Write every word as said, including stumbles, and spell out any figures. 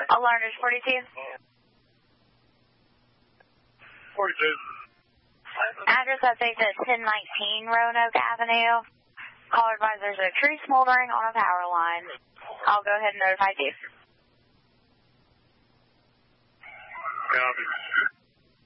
Alarm is forty-two. forty-two. Address update to ten nineteen Roanoke Avenue. Call advisors a tree smoldering on a power line. I'll go ahead and notify you. Copy.